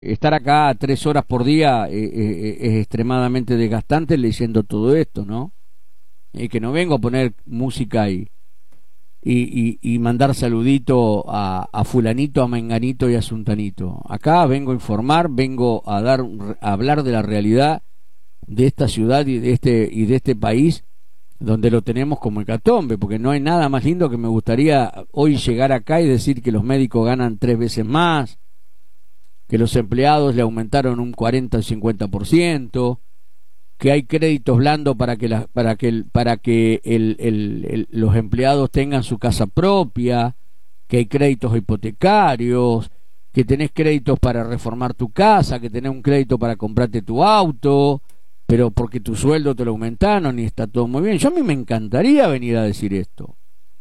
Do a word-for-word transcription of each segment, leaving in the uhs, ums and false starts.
estar acá tres horas por día eh, eh, es extremadamente desgastante leyendo todo esto, ¿no? Y que no vengo a poner música y, y, y, y mandar saludito a, a fulanito, a menganito y a suntanito. Acá vengo a informar, vengo a dar a hablar de la realidad de esta ciudad y de este y de este país, donde lo tenemos como hecatombe, porque no hay nada más lindo que me gustaría hoy llegar acá y decir que los médicos ganan tres veces más, que los empleados le aumentaron un cuarenta o cincuenta por ciento, que hay créditos blandos para que la, para que el, para que el, el, el, los empleados tengan su casa propia, que hay créditos hipotecarios, que tenés créditos para reformar tu casa, que tenés un crédito para comprarte tu auto, pero porque tu sueldo te lo aumentaron y está todo muy bien. Yo a mí me encantaría venir a decir esto,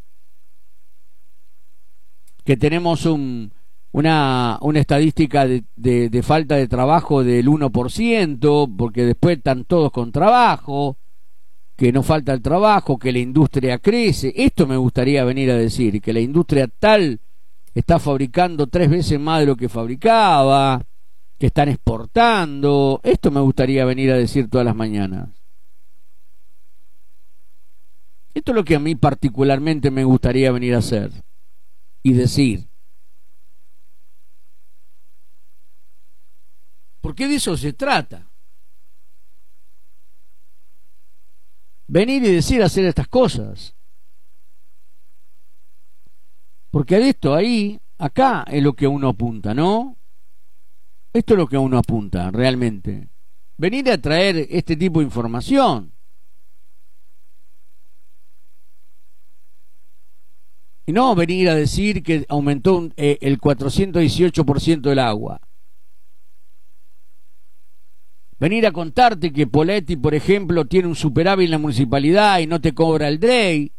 que tenemos un una una estadística de, de, de falta de trabajo del uno por ciento, porque después están todos con trabajo, que no falta el trabajo, que la industria crece. Esto me gustaría venir a decir, que la industria tal está fabricando tres veces más de lo que fabricaba, que están exportando. Esto me gustaría venir a decir todas las mañanas. Esto es lo que a mí particularmente me gustaría venir a hacer y decir. Porque de eso se trata. Venir y decir hacer estas cosas. Porque de esto ahí, acá es lo que uno apunta, ¿no? Esto es lo que uno apunta, realmente. Venir a traer este tipo de información. Y no venir a decir que aumentó un, eh, el cuatrocientos dieciocho por ciento del agua. Venir a contarte que Poletti, por ejemplo, tiene un superávit en la municipalidad y no te cobra el D R E I,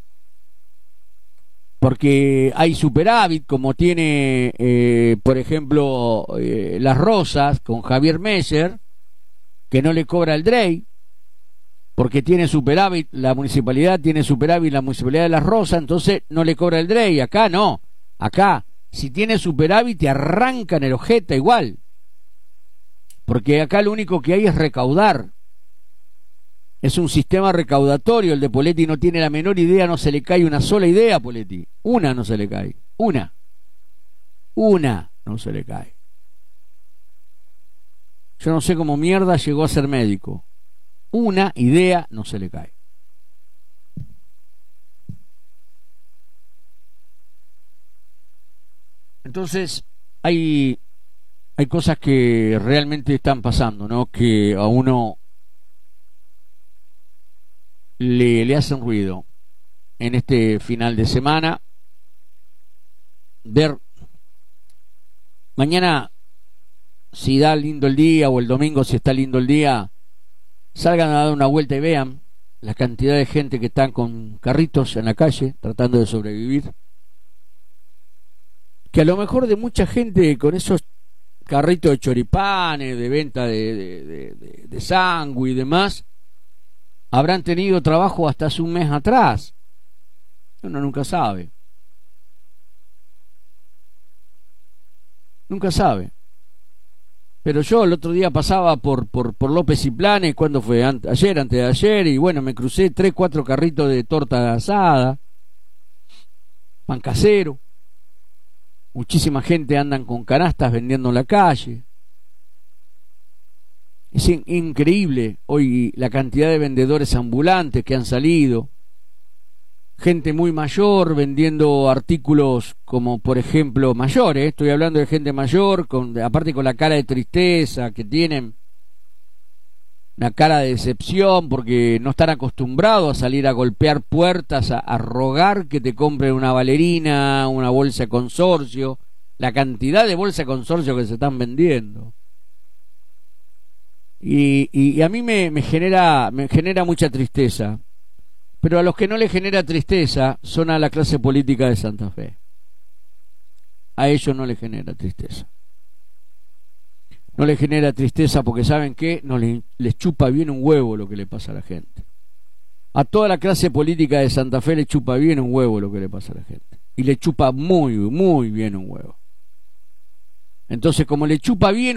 porque hay superávit, como tiene, eh, por ejemplo, eh, Las Rosas, con Javier Meyer, que no le cobra el D R E I, porque tiene superávit, la municipalidad tiene superávit, la municipalidad de Las Rosas, entonces no le cobra el D R E I. Acá no, acá, si tiene superávit, te arrancan el ojete igual. Porque acá lo único que hay es recaudar. Es un sistema recaudatorio. El de Poletti no tiene la menor idea, no se le cae una sola idea a Poletti. Una no se le cae. Una. Una no se le cae. Yo no sé cómo mierda llegó a ser médico. Una idea no se le cae. Entonces, hay... Hay cosas que realmente están pasando, ¿no? Que a uno le, le hacen ruido en este final de semana. Ver mañana, si da lindo el día, o el domingo si está lindo el día, salgan a dar una vuelta y vean la cantidad de gente que están con carritos en la calle tratando de sobrevivir. Que a lo mejor de mucha gente con esos carritos de choripanes, de venta de, de, de, de, de sangüe y demás, habrán tenido trabajo hasta hace un mes atrás. Uno nunca sabe. Nunca sabe. Pero yo el otro día pasaba por, por, por López y Planes, ¿cuándo fue? Ante, ayer, antes de ayer, y bueno, me crucé tres, cuatro carritos de torta asada, pan casero. Muchísima gente andan con canastas vendiendo en la calle. Es in- increíble hoy la cantidad de vendedores ambulantes que han salido. Gente muy mayor vendiendo artículos como, por ejemplo, mayores. Estoy hablando de gente mayor, con, aparte con la cara de tristeza que tienen, una cara de decepción porque no están acostumbrados a salir a golpear puertas, a, a rogar que te compren una valerina, una bolsa de consorcio, la cantidad de bolsas de consorcio que se están vendiendo. Y, y, y a mí me, me genera me genera mucha tristeza. Pero a los que no les genera tristeza son a la clase política de Santa Fe. A ellos no les genera tristeza. No les genera tristeza porque ¿saben qué? No les, les chupa bien un huevo lo que le pasa a la gente. A toda la clase política de Santa Fe le chupa bien un huevo lo que le pasa a la gente. Y le chupa muy, muy bien un huevo. Entonces, como le chupa bien